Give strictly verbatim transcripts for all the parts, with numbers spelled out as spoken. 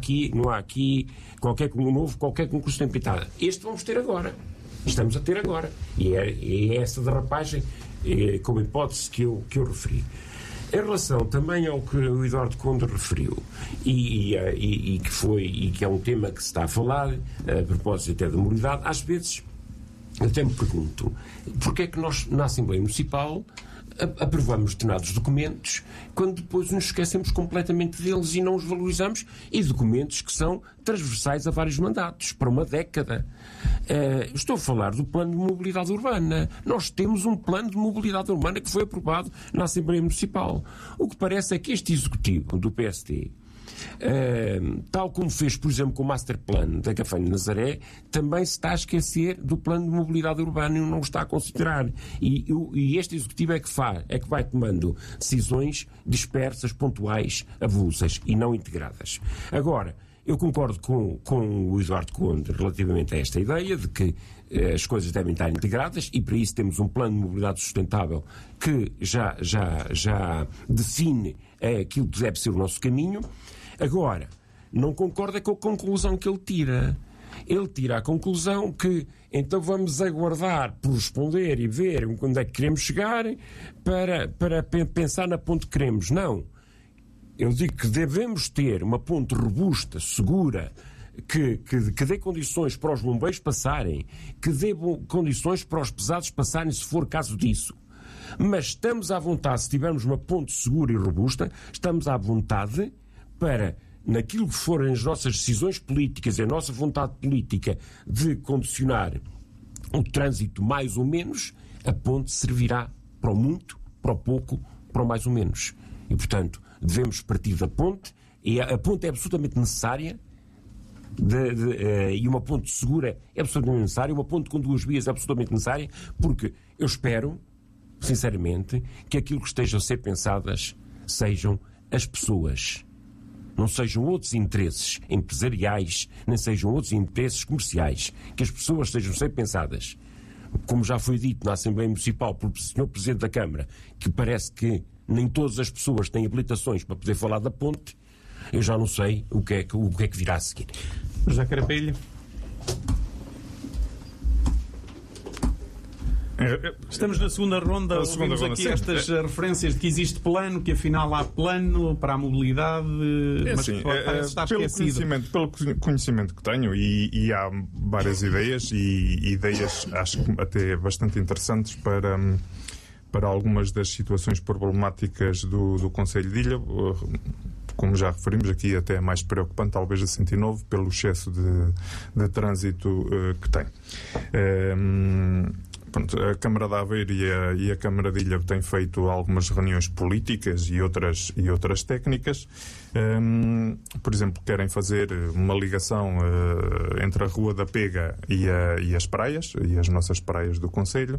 aqui, não há aqui qualquer novo, qualquer concurso tem pitada. Este vamos ter agora. Estamos a ter agora. E é, é essa derrapagem, é, como hipótese, que eu, que eu referi. Em relação também ao que o Eduardo Conde referiu, e, e, e, e que foi, e que é um tema que se está a falar, a propósito até da moralidade, às vezes eu até me pergunto, porque é que nós, na Assembleia Municipal, aprovamos determinados documentos quando depois nos esquecemos completamente deles e não os valorizamos, e documentos que são transversais a vários mandatos, para uma década. Uh, estou a falar do Plano de Mobilidade Urbana. Nós temos um Plano de Mobilidade Urbana que foi aprovado na Assembleia Municipal. O que parece é que este Executivo do P S D, Uh, tal como fez, por exemplo, com o Master Plan da Gafanha de Nazaré, também se está a esquecer do Plano de Mobilidade Urbana e não o está a considerar. E, e este Executivo é que faz, é que vai tomando decisões dispersas, pontuais, avulsas e não integradas. Agora, eu concordo com, com o Eduardo Conde relativamente a esta ideia de que eh, as coisas devem estar integradas, e para isso temos um plano de mobilidade sustentável que já, já, já define eh, aquilo que deve ser o nosso caminho. Agora, não concordo é com a conclusão que ele tira. Ele tira a conclusão que então vamos aguardar por responder e ver onde é que queremos chegar para, para pensar na ponte que queremos. Não. Eu digo que devemos ter uma ponte robusta, segura, que, que, que dê condições para os bombeiros passarem, que dê condições para os pesados passarem, se for caso disso. Mas estamos à vontade, se tivermos uma ponte segura e robusta, estamos à vontade para, naquilo que forem as nossas decisões políticas e a nossa vontade política de condicionar o trânsito mais ou menos, a ponte servirá para o muito, para o pouco, para o mais ou menos. E, portanto, devemos partir da ponte, e a, a ponte é absolutamente necessária, de, de, uh, e uma ponte segura é absolutamente necessária, uma ponte com duas vias é absolutamente necessária, porque eu espero, sinceramente, que aquilo que esteja a ser pensadas sejam as pessoas. Não sejam outros interesses empresariais, nem sejam outros interesses comerciais. Que as pessoas sejam sempre pensadas. Como já foi dito na Assembleia Municipal pelo senhor Presidente da Câmara, que parece que nem todas as pessoas têm habilitações para poder falar da ponte, eu já não sei o que é que, o que, é que virá a seguir. José Carapelha. Estamos na segunda ronda, segunda ouvimos ronda, aqui sim. estas uh, referências de que existe plano, que afinal há plano para a mobilidade, é mas assim, que parece estar pelo esquecido. Conhecimento, pelo conhecimento que tenho, e, e há várias ideias, e ideias acho que até bastante interessantes para, para algumas das situações problemáticas do, do Concelho de Ilha. Como já referimos aqui, até é mais preocupante, talvez a cento e nove, pelo excesso de, de trânsito uh, que tem. Um, pronto, a Câmara de Aveiro e a, e a Câmara de Ilha têm feito algumas reuniões políticas e outras, e outras técnicas. Um, por exemplo, querem fazer uma ligação uh, entre a Rua da Pega e, a, e as praias, e as nossas praias do Concelho.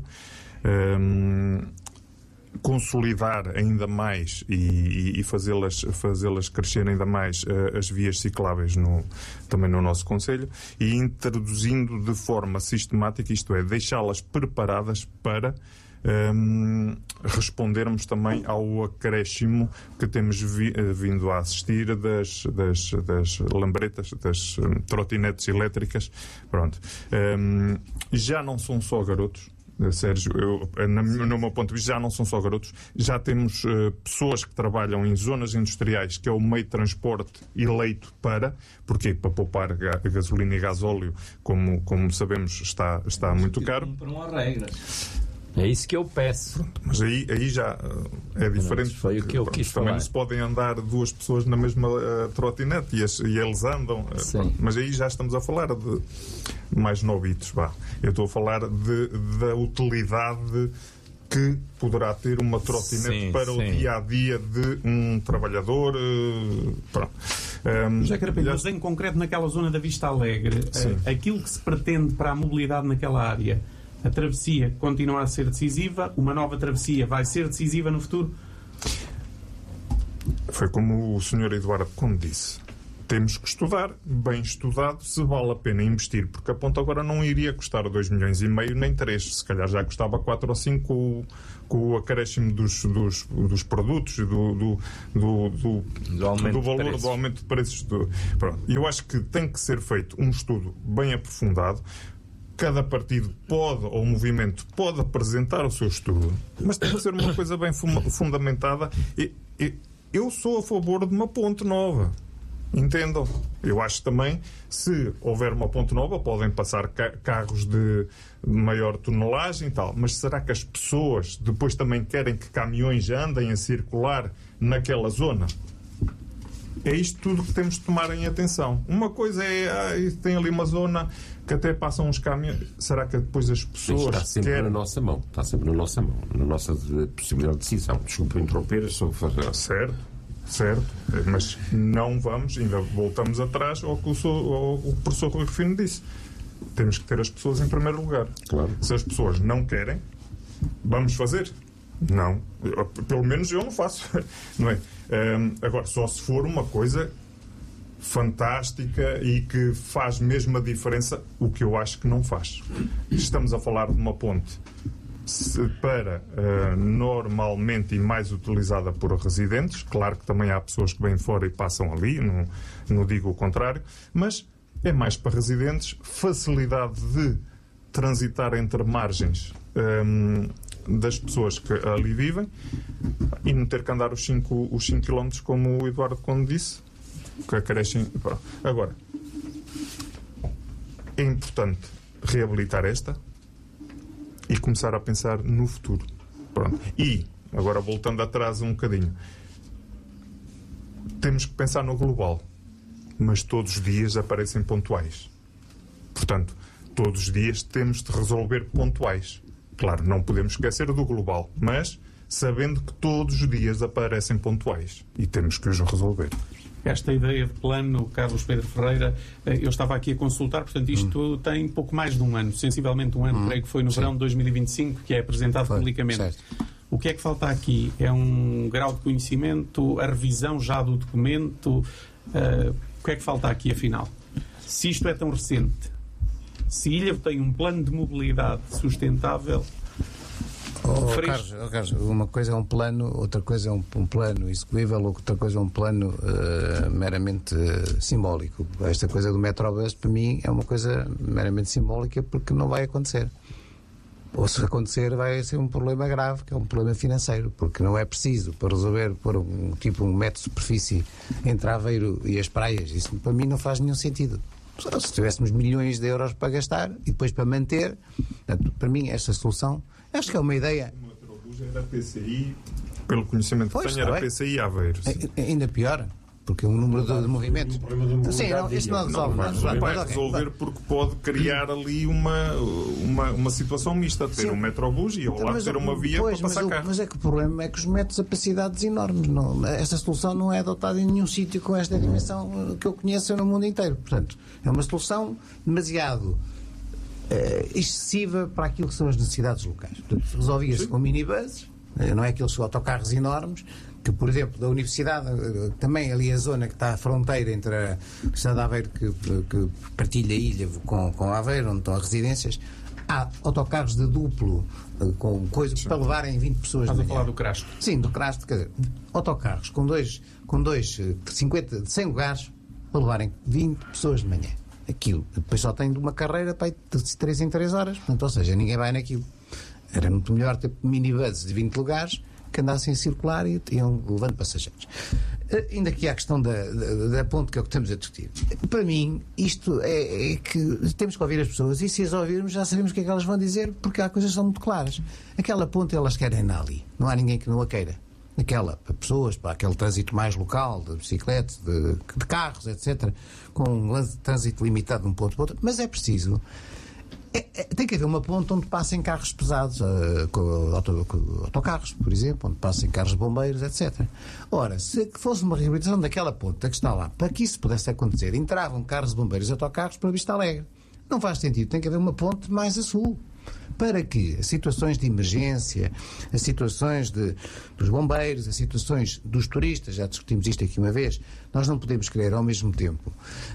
Um, consolidar ainda mais e, e fazê-las, fazê-las crescer ainda mais uh, as vias cicláveis no, também no nosso concelho, e introduzindo de forma sistemática, isto é, deixá-las preparadas para um, respondermos também ao acréscimo que temos vi, uh, vindo a assistir das, das, das lambretas, das um, trotinetes elétricas. Pronto. Um, já não são só garotos. Sérgio, eu, na, no meu ponto de vista, já não são só garotos, já temos uh, pessoas que trabalham em zonas industriais, que é o meio de transporte eleito para, porquê? Para poupar ga, gasolina e gasóleo, como, como sabemos está, está muito caro. Não há regras. É isso que eu peço. Pronto, mas aí, aí já é diferente. Não, foi o que eu quis também falar. não se podem andar duas pessoas na mesma uh, trotinete e, as, e eles andam. Uh, pronto, mas aí já estamos a falar de mais novitos. Vá. Eu estou a falar de, da utilidade que poderá ter uma trotinete sim, para sim. o dia-a-dia de um trabalhador. Uh, pronto. Um, Já Carapelha, mas em concreto naquela zona da Vista Alegre, uh, aquilo que se pretende para a mobilidade naquela área, a travessia continua a ser decisiva, uma nova travessia vai ser decisiva no futuro? Foi como o senhor Eduardo Conde disse. temos que estudar, bem estudado, se vale a pena investir, porque a ponta agora não iria custar dois milhões e meio nem três, se calhar já custava quatro ou cinco com, com o acréscimo dos, dos, dos produtos, do, do, do, do, do, do valor do aumento de preços. Do, pronto. Eu acho que tem que ser feito um estudo bem aprofundado. Cada partido pode, ou movimento, pode apresentar o seu estudo, mas tem que ser uma coisa bem fundamentada. E, e, eu sou a favor de uma ponte nova. Entendam. Eu acho também, se houver uma ponte nova, podem passar ca- carros de maior tonelagem e tal, mas será que as pessoas depois também querem que caminhões andem a circular naquela zona? É isto tudo que temos de tomar em atenção. Uma coisa é, ah, tem ali uma zona que até passam uns caminhões. Será que depois as pessoas está sempre querem... na nossa mão. Está sempre na nossa mão. Na nossa de, possibilidade de decisão. Desculpa interromper, só fazer... Certo. Certo, mas não vamos, ainda voltamos atrás ao que o, ao, o professor Rui Rufino disse. Temos que ter as pessoas em primeiro lugar. Claro. Se as pessoas não querem, vamos fazer? Não. Eu, pelo menos eu não faço. Não é? Um, agora, só se for uma coisa fantástica e que faz mesmo a diferença, o que eu acho que não faz. Estamos a falar de uma ponte para uh, normalmente e mais utilizada por residentes. Claro que também há pessoas que vêm fora e passam ali, não, não digo o contrário, mas é mais para residentes, facilidade de transitar entre margens um, das pessoas que ali vivem e não ter que andar os cinco quilómetros, como o Eduardo Conde disse, que acrescem. Agora, é importante reabilitar esta e começar a pensar no futuro. Pronto. E, agora voltando atrás um bocadinho, temos que pensar no global, mas todos os dias aparecem pontuais. Portanto, todos os dias temos de resolver pontuais. Claro, não podemos esquecer do global, mas sabendo que todos os dias aparecem pontuais e temos que os resolver. Esta ideia de plano, Carlos Pedro Ferreira, eu estava aqui a consultar, portanto isto hum. tem pouco mais de um ano, sensivelmente um ano, hum. creio que foi no Sim. verão de dois mil e vinte e cinco que é apresentado foi. publicamente. Certo. O que é que falta aqui? É um grau de conhecimento, a revisão já do documento? Uh, o que é que falta aqui, afinal? Se isto é tão recente, se Ilha tem um plano de mobilidade sustentável... Oh, Carlos, oh, Carlos, uma coisa é um plano, outra coisa é um, um plano execuível, outra coisa é um plano uh, meramente uh, simbólico. Esta coisa do Metrobus, para mim, é uma coisa meramente simbólica porque não vai acontecer. Ou se acontecer, vai ser um problema grave, que é um problema financeiro, porque não é preciso para resolver pôr um tipo um metro de superfície entre Aveiro e as praias. Isso para mim não faz nenhum sentido. Se tivéssemos milhões de euros para gastar e depois para manter, portanto, para mim esta solução acho que é uma ideia. O Metrobus era P C I, pelo conhecimento pois, que tenho, era P C I Aveiro. É, ainda pior, porque o número de, de movimentos. Sim, não, isso não resolve. Não, não, não vai resolver porque pode criar ali uma, uma, uma situação mista, ter Sim. um Metrobus e ao lado ter uma via pois, para passar mas, carro. Mas é que o problema é que os metros a capacidades enormes. Não, esta solução não é adotada em nenhum sítio com esta dimensão que eu conheço no mundo inteiro. Portanto, é uma solução demasiado Uh, excessiva para aquilo que são as necessidades locais. Portanto, resolvia-se com minibuses, uh, não é aqueles autocarros enormes, que, por exemplo, da Universidade, uh, também ali a zona que está à fronteira entre a cidade de Aveiro, que, que partilha a ilha com, com Aveiro, onde estão as residências, há autocarros de duplo, uh, com coisas para levarem vinte pessoas. Estás de a manhã. falar do Crasto? Sim, do Crasto, quer dizer, autocarros com dois, com dois cinquenta, cem lugares para levarem vinte pessoas de manhã. Aquilo. Depois só tem de uma carreira para ir de três em três horas. Portanto, ou seja, ninguém vai naquilo. Era muito melhor ter minibuses de vinte lugares que andassem a circular e iam levando passageiros. Uh, ainda aqui há a questão da, da, da ponte que é o que estamos a discutir. Para mim, isto é, é que temos que ouvir as pessoas e se as ouvirmos já sabemos o que é que elas vão dizer porque há coisas que são muito claras. Aquela ponte elas querem ali. Não há ninguém que não a queira. Aquela, para pessoas, para aquele trânsito mais local, de bicicletas, de, de carros, etcétera, com um trânsito limitado de um ponto para outro, mas é preciso. É, é, tem que haver uma ponte onde passem carros pesados, uh, com, auto, com autocarros, por exemplo, onde passem carros de bombeiros, etcétera. Ora, se fosse uma reabilitação daquela ponte que está lá, para que isso pudesse acontecer, entravam carros de bombeiros e autocarros para Vista Alegre. Não faz sentido, tem que haver uma ponte mais a sul. para que as situações de emergência, as situações de, dos bombeiros, as situações dos turistas, já discutimos isto aqui uma vez, nós não podemos querer ao mesmo tempo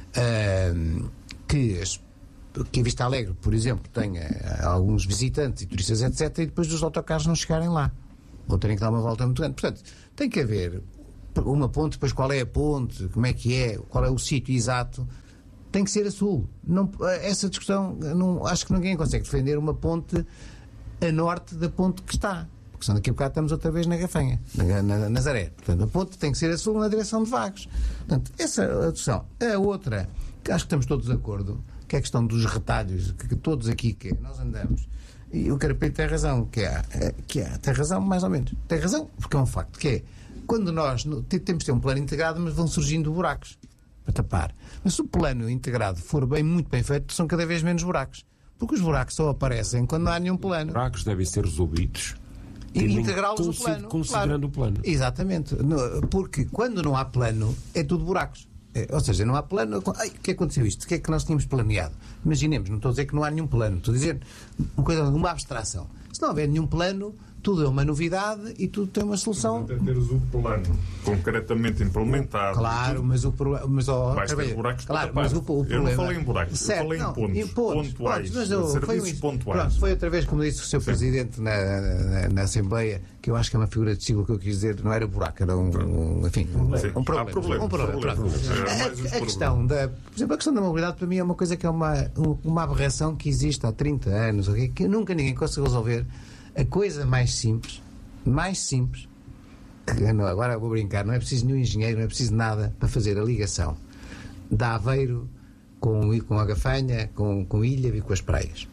uh, que, as, que a Vista Alegre, por exemplo, tenha alguns visitantes e turistas, etcétera, e depois dos autocarros não chegarem lá. Ou terem que dar uma volta muito grande. Portanto, tem que haver uma ponte, depois qual é a ponte, como é que é, qual é o sítio exato, tem que ser a sul. Não, essa discussão, não, acho que ninguém consegue defender uma ponte a norte da ponte que está. Porque senão daqui a bocado estamos outra vez na Gafanha, na, na, na Nazaré. Portanto, a ponte tem que ser a sul na direção de Vagos. Portanto, essa é a discussão. A outra, que acho que estamos todos de acordo, que é a questão dos retalhos, que, que todos aqui que nós andamos. E o Carapete tem razão, que é, que é, tem razão mais ou menos. Tem razão, porque é um facto, que é, quando nós temos de ter um plano integrado, mas vão surgindo buracos para tapar. Mas se o plano integrado for bem, muito bem feito, são cada vez menos buracos. Porque os buracos só aparecem quando não há nenhum plano. Os buracos devem ser resolvidos e integrá-los no plano. Considerando claro. o plano. Exatamente. Porque quando não há plano, é tudo buracos. É, ou seja, não há plano. Ai, o que aconteceu isto? O que é que nós tínhamos planeado? Imaginemos, não estou a dizer que não há nenhum plano, estou a dizer uma coisa, uma abstração. Se não houver nenhum plano, tudo é uma novidade e tudo tem uma solução. Até teres o plano concretamente implementado. Claro, mas o problema. Mas, oh, vais ter buracos claro, para mas o, o problema, eu não falei em buracos, certo, eu falei não, em pontos, em pontos pontuais, pontos, mas eu, serviços foi, um, pontuais. Pronto, foi outra vez, como disse o seu Sim. Presidente na, na, na Assembleia, que eu acho que é uma figura de siglo que eu quis dizer, não era buraco, era um, um enfim, um, um problema. problema, um problema, problema. A, a questão da, por exemplo, a questão da mobilidade para mim é uma coisa que é uma, uma aberração que existe há trinta anos, okay? Que nunca ninguém conseguiu resolver. A coisa mais simples, mais simples, que não, agora vou brincar, não é preciso nenhum engenheiro, não é preciso nada para fazer a ligação da Aveiro com, com a Gafanha, com, com Ilha e com as praias,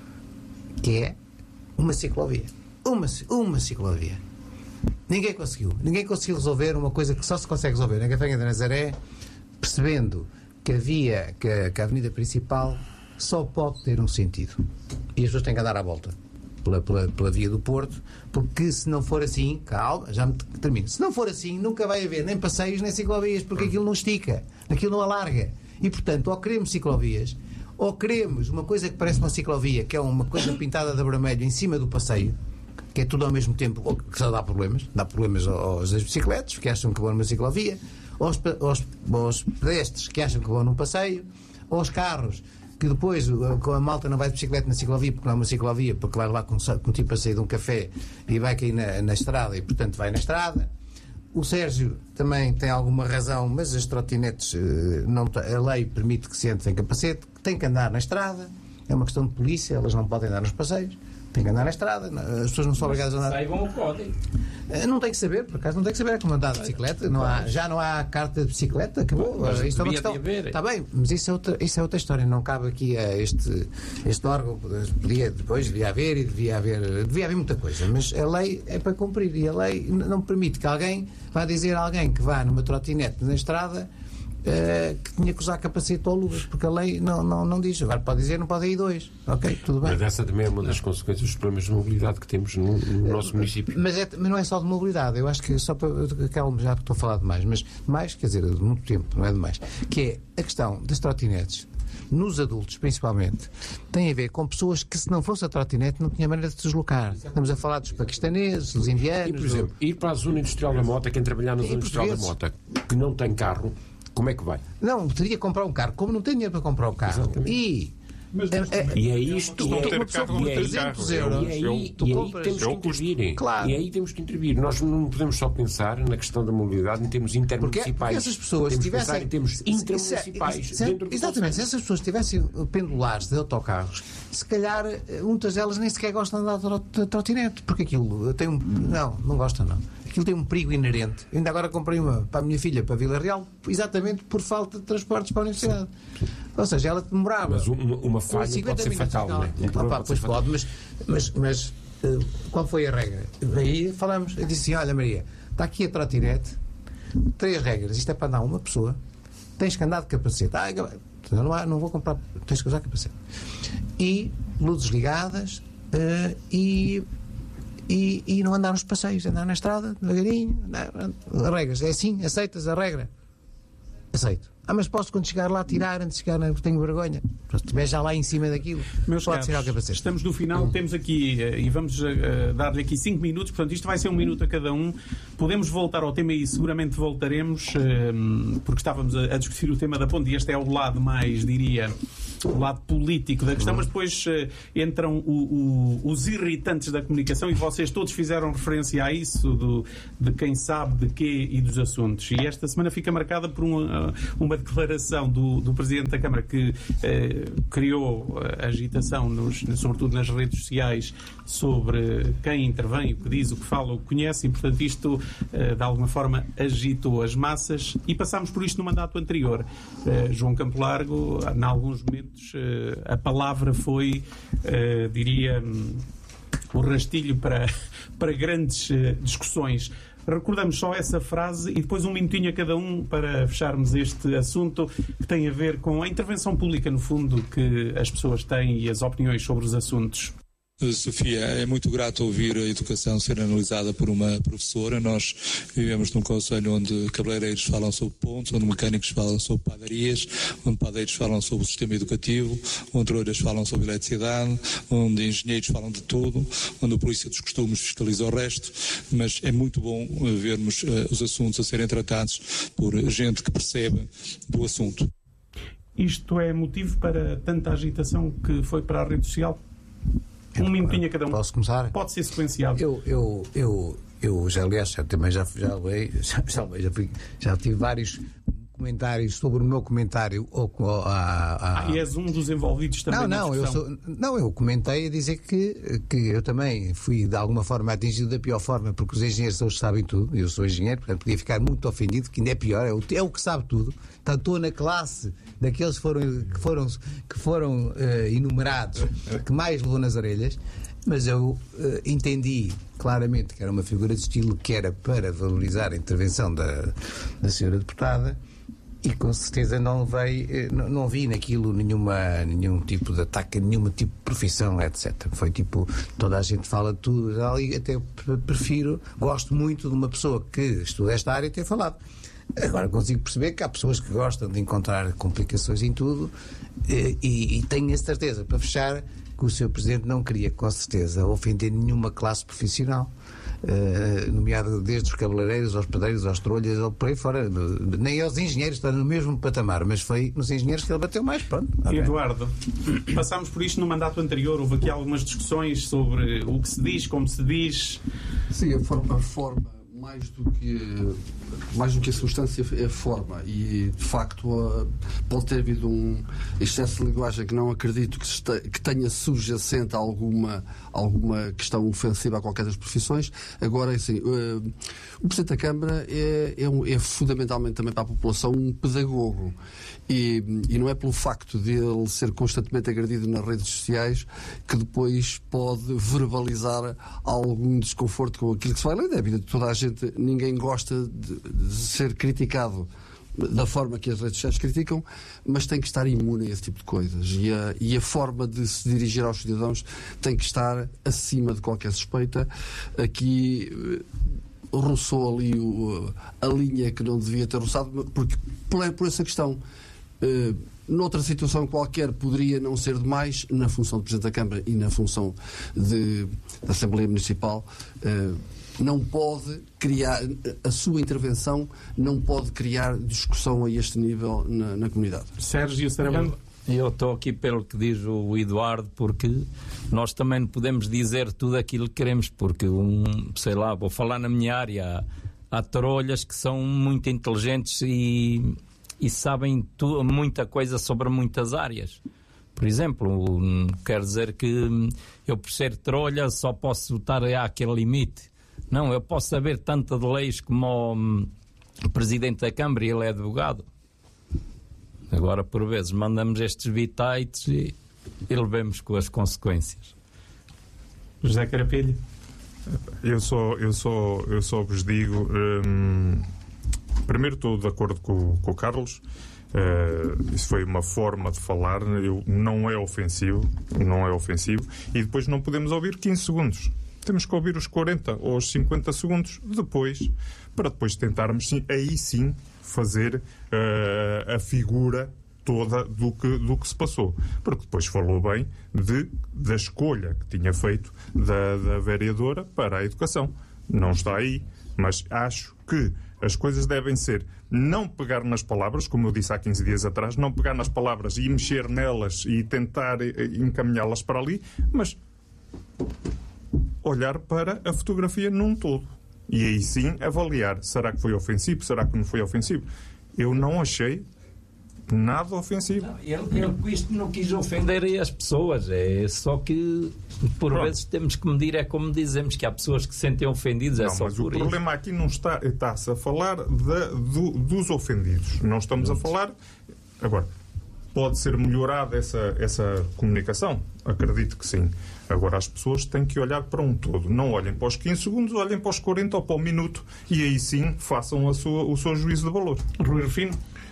que é uma ciclovia. Uma, uma ciclovia. Ninguém conseguiu. Ninguém conseguiu resolver uma coisa que só se consegue resolver na Gafanha da Nazaré, percebendo que a via, que a, que a avenida principal só pode ter um sentido. E as pessoas têm que andar à volta. Pela, pela, pela via do Porto, porque se não for assim, calma, já me termino, se não for assim, nunca vai haver nem passeios nem ciclovias, porque aquilo não estica, aquilo não alarga. E portanto, ou queremos ciclovias, ou queremos uma coisa que parece uma ciclovia, que é uma coisa pintada de vermelho em cima do passeio, que é tudo ao mesmo tempo, que só dá problemas, dá problemas aos bicicletas, que acham que vão numa ciclovia, aos, aos, aos pedestres, que acham que vão num passeio, aos carros, que depois a malta não vai de bicicleta na ciclovia porque não é uma ciclovia, porque vai lá com, com tipo a sair de um café e vai cair na, na estrada e portanto vai na estrada. O Sérgio também tem alguma razão, mas as trotinetes, não, a lei permite que se entre sem capacete, que tem que andar na estrada, é uma questão de polícia, elas não podem andar nos passeios, têm que andar na estrada, as pessoas não são obrigadas a andar. Saibam o código. Não tem que saber, por acaso não tem que saber, é como andar de bicicleta, não há, já não há carta de bicicleta, acabou. Mas isto é uma questão. Está bem, mas isso é, outra, isso é outra história, não cabe aqui a este, este órgão, podia, depois devia haver e devia haver, devia haver muita coisa, mas a lei é para cumprir e a lei não permite que alguém vá dizer a alguém que vá numa trotinete na estrada uh, que tinha que usar capacete ou luvas, porque a lei não, não, não diz. Agora pode dizer, não pode ir dois. Ok, tudo bem. Mas essa também é uma das consequências dos problemas de mobilidade que temos no, no nosso município. Mas, é, mas não é só de mobilidade. Eu acho que só para. Calma, já estou a falar demais, mas mais, quer dizer, de muito tempo, não é demais. Que é a questão das trotinetes, nos adultos principalmente, tem a ver com pessoas que, se não fosse a trotinete, não tinha maneira de se deslocar. Estamos a falar dos paquistaneses, dos indianos. E, por exemplo, do... ir para a zona industrial da moto, quem trabalhar na zona industrial da moto, que não tem carro, como é que vai? Não, teria que comprar um carro. Como não tem dinheiro para comprar o carro. Exatamente. E. Mas, é, é, e é isto, não é, ter carro, não ter trezentos euros. E aí, eu, e aí compras, temos que intervir. Claro. E aí temos que intervir. Nós não podemos só pensar na questão da mobilidade em termos intermunicipais. Porque, porque essas pessoas temos tivessem, que pensar em termos intermunicipais. Dentro do exatamente. Se essas pessoas tivessem pendulares de autocarros, se calhar muitas delas nem sequer gostam de andar de trotinete, porque aquilo tem um. Não, não gostam, não. Aquilo tem um perigo inerente. Eu ainda agora comprei uma para a minha filha, para Vila Real, exatamente por falta de transportes para a universidade. Sim. Ou seja, ela demorava. Mas uma, uma falha pode ser fatal, não é? Um ah, pá, pois pode, mas, mas, mas uh, qual foi a regra? Aí falamos, eu disse assim: olha, Maria, está aqui a trotinete, três regras, isto é para andar uma pessoa, tens que andar de capacete. Ah, não, há, não vou comprar, tens que usar capacete. E luzes ligadas uh, e. E, e não andar nos passeios, andar na estrada, devagarinho. Não, regras, é assim, aceitas a regra? Aceito. Ah, mas posso quando chegar lá tirar antes de chegar, não tenho vergonha. Se estiver já lá em cima daquilo, meus pode caros, tirar o capacete. Estamos no final, temos aqui, uh, e vamos uh, dar-lhe aqui cinco minutos, portanto isto vai ser um minuto a cada um. Podemos voltar ao tema e seguramente voltaremos, uh, porque estávamos a, a discutir o tema da ponte, e este é o lado mais, diria, o lado político da questão, mas depois uh, entram o, o, os irritantes da comunicação, e vocês todos fizeram referência a isso, do, de quem sabe de quê e dos assuntos. E esta semana fica marcada por uma, uma declaração do, do Presidente da Câmara que eh, criou agitação, nos, sobretudo nas redes sociais, sobre quem intervém, o que diz, o que fala, o que conhece, e portanto isto eh, de alguma forma agitou as massas, e passámos por isto no mandato anterior. Eh, João Campo Largo, em alguns momentos, eh, a palavra foi, eh, diria, o rastilho para, para grandes eh, discussões. Recordamos só essa frase e depois um minutinho a cada um para fecharmos este assunto, que tem a ver com a intervenção pública, no fundo, que as pessoas têm e as opiniões sobre os assuntos. Sofia, é muito grato ouvir a educação ser analisada por uma professora. Nós vivemos num concelho onde cabeleireiros falam sobre pontos, onde mecânicos falam sobre padarias, onde padeiros falam sobre o sistema educativo, onde trolhas falam sobre eletricidade, onde engenheiros falam de tudo, onde a polícia dos costumes fiscaliza o resto, mas é muito bom vermos uh, os assuntos a serem tratados por gente que percebe do assunto. Isto é motivo para tanta agitação que foi para a rede social? Um minutinho a cada um. Posso começar? Pode ser sequenciado. Eu, eu, eu, eu já, aliás, já, também já, já, já, já, já, fui, já tive vários comentários sobre o meu comentário. Ou, ou, a, a... Ah, e és um dos envolvidos também não, na não, eu sou, não, eu comentei a dizer que, que eu também fui de alguma forma atingido da pior forma, porque os engenheiros hoje sabem tudo. Eu sou engenheiro, portanto podia ficar muito ofendido, que ainda é pior, é o, é o que sabe tudo. Portanto, estou na classe daqueles que foram, que foram, que foram uh, enumerados, que mais levou nas orelhas, mas eu uh, entendi claramente que era uma figura de estilo que era para valorizar a intervenção da, da senhora deputada, e com certeza não, veio, não, não vi naquilo nenhuma, nenhum tipo de ataque, nenhum tipo de profissão, etcétera. Foi tipo, toda a gente fala de tudo, e até prefiro, gosto muito de uma pessoa que estuda esta área ter falado. Agora consigo perceber que há pessoas que gostam de encontrar complicações em tudo, e, e, e tenho a certeza, para fechar, que o senhor Presidente não queria, com certeza, ofender nenhuma classe profissional, uh, nomeado desde os cabeleireiros, aos pedreiros, aos trolhas, ou por aí fora. Nem aos engenheiros, estão no mesmo patamar, mas foi nos engenheiros que ele bateu mais. Pronto. Eduardo, passámos por isto no mandato anterior, houve aqui algumas discussões sobre o que se diz, como se diz. Sim, a forma, a forma mais do que mais do que a substância é a forma, e de facto pode ter havido um excesso de linguagem que não acredito que, este, que tenha subjacente a alguma, alguma questão ofensiva a qualquer das profissões. Agora, assim, uh, o Presidente da Câmara é, é, um, é fundamentalmente também para a população um pedagogo, e, e não é pelo facto de ele ser constantemente agredido nas redes sociais que depois pode verbalizar algum desconforto com aquilo que se vai ler. É evidente que toda a gente, ninguém gosta de, de ser criticado da forma que as redes sociais criticam, mas tem que estar imune a esse tipo de coisas, e a, e a forma de se dirigir aos cidadãos tem que estar acima de qualquer suspeita. Aqui roçou ali o, a linha que não devia ter roçado, porque por, por essa questão, uh, noutra situação qualquer poderia não ser demais, na função de Presidente da Câmara e na função de, da Assembleia Municipal, uh, não pode criar, a sua intervenção não pode criar discussão a este nível na, na comunidade. Sérgio Sarabando? Eu estou aqui pelo que diz o Eduardo, porque nós também não podemos dizer tudo aquilo que queremos, porque, um, sei lá, vou falar na minha área, há trolhas que são muito inteligentes e, e sabem tu, muita coisa sobre muitas áreas. Por exemplo, quer dizer que eu, por ser trolha, só posso estar àquele limite. Não, eu posso saber tanto de leis como o, o Presidente da Câmara, e ele é advogado. Agora, por vezes, mandamos estes bitites e, e levemos com as consequências. José Carapelho? Eu só, eu só, eu só vos digo, hum, primeiro estou de acordo com, com o Carlos. Uh, isso foi uma forma de falar, eu, não é ofensivo, não é ofensivo, e depois não podemos ouvir quinze segundos. temos que ouvir os quarenta ou os cinquenta segundos depois, para depois tentarmos, sim, aí sim, fazer uh, a figura toda do que, do que se passou. Porque depois falou bem de, da escolha que tinha feito da, da vereadora para a educação. Não está aí, mas acho que as coisas devem ser não pegar nas palavras, como eu disse há quinze dias atrás, não pegar nas palavras e mexer nelas e tentar encaminhá-las para ali, mas olhar para a fotografia num todo. E aí sim avaliar. Será que foi ofensivo? Será que não foi ofensivo? Eu não achei nada ofensivo. Não, ele, ele com isto não quis ofender as pessoas. É só que por Pronto. vezes temos que medir, é como dizemos, que há pessoas que se sentem ofendidas. É não, só mas por o problema isso. aqui não está, está-se a falar de, do, dos ofendidos. Não estamos Pronto. a falar. Agora, pode ser melhorada essa, essa comunicação? Acredito que sim. Agora, as pessoas têm que olhar para um todo. Não olhem para os quinze segundos, olhem para os quarenta ou para o minuto e aí sim façam a sua, o seu juízo de valor. Rui Rufino?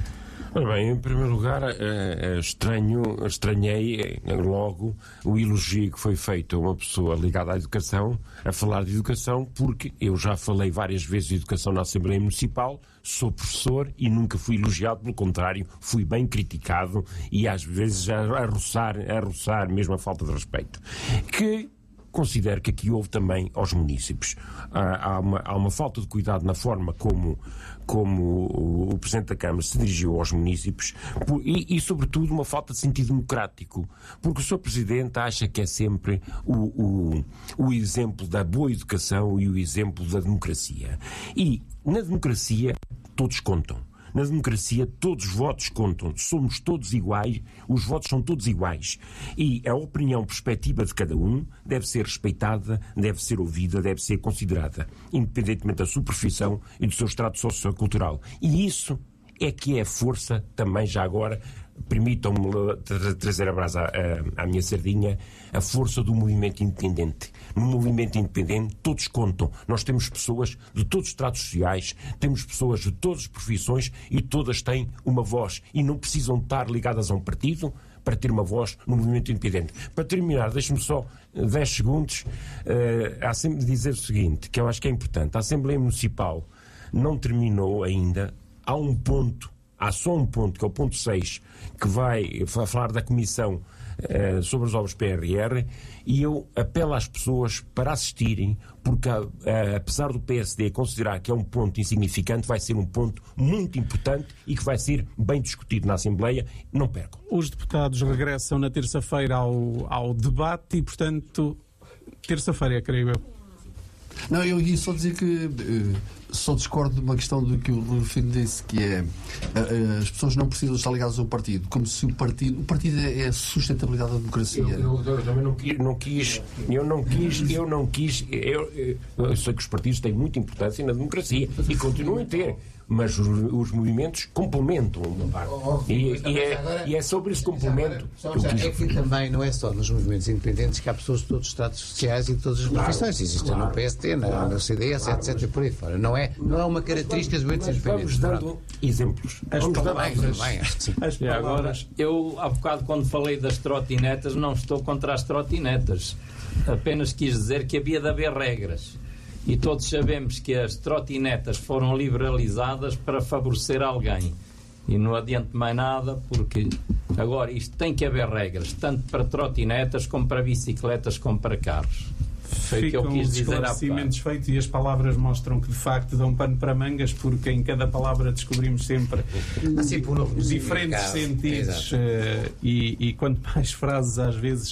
Ora bem, em primeiro lugar, é, é estranho, estranhei logo o elogio que foi feito a uma pessoa ligada à educação, a falar de educação, porque eu já falei várias vezes de educação na Assembleia Municipal, sou professor e nunca fui elogiado, pelo contrário, fui bem criticado e às vezes a, a roçar, a roçar mesmo a falta de respeito. Que considero que aqui houve também aos munícipes. Há, há, uma, há uma falta de cuidado na forma como, como o, o Presidente da Câmara se dirigiu aos munícipes e, e, sobretudo, uma falta de sentido democrático. Porque o senhor Presidente acha que é sempre o, o, o exemplo da boa educação e o exemplo da democracia. E, na democracia, todos contam. Na democracia, todos os votos contam. Somos todos iguais, os votos são todos iguais. E a opinião perspectiva de cada um deve ser respeitada, deve ser ouvida, deve ser considerada, independentemente da sua profissão e do seu extrato sociocultural. E isso é que é a força, também já agora, permitam-me trazer a brasa à, à minha sardinha, a força do movimento independente. No movimento independente todos contam. Nós temos pessoas de todos os estratos sociais, temos pessoas de todas as profissões e todas têm uma voz e não precisam estar ligadas a um partido para ter uma voz no movimento independente. Para terminar, deixe-me só dez segundos uh, há sempre de dizer o seguinte, que eu acho que é importante. A Assembleia Municipal não terminou ainda. Há um ponto, há só um ponto, que é o ponto seis, que vai falar da Comissão uh, sobre as obras P R R, e eu apelo às pessoas para assistirem, porque uh, apesar do P S D considerar que é um ponto insignificante, vai ser um ponto muito importante e que vai ser bem discutido na Assembleia. Não percam. Os deputados regressam na terça-feira ao, ao debate e, portanto, terça-feira, creio eu. Não, eu ia só dizer que uh, só discordo de uma questão do que o Rufino disse, que é uh, uh, as pessoas não precisam estar ligadas ao partido, como se o partido... O partido é, é a sustentabilidade da democracia. Eu, eu, eu também não quis, não quis, eu não quis, eu não quis, eu, eu, eu sei que os partidos têm muita importância na democracia e continuam a ter. Mas os, os movimentos complementam uma parte. Oh, oh, e, e, é, agora, e é sobre esse complemento. Agora, que já, é que também não é só nos movimentos independentes que há pessoas de todos os estratos sociais e de todas as claro, profissões. Existem claro, no P S T, na, claro, no C D S, claro, etcétera. Por aí fora. Não é, não é uma característica dos movimentos independentes. Vamos dando exemplos. As vamos palavras. Bem, bem, acho que sim. As e agora, eu, há bocado, quando falei das trotinetas, não estou contra as trotinetas. Apenas quis dizer que havia de haver regras. E todos sabemos que as trotinetas foram liberalizadas para favorecer alguém. E não adianta mais nada, porque agora isto tem que haver regras, tanto para trotinetas, como para bicicletas, como para carros. Foi o que eu quis dizer há bocado. Esclarecimentos feitos e as palavras mostram que de facto dão pano para mangas, porque em cada palavra descobrimos sempre assim, por um diferentes sentidos uh, e, e quanto mais frases às vezes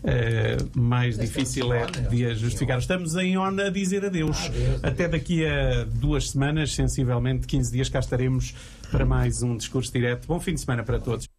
uh, mais difícil é de a justificar. Estamos em ONU a dizer adeus. Até daqui a duas semanas, sensivelmente quinze dias, cá estaremos para mais um Discurso Direto. Bom fim de semana para todos.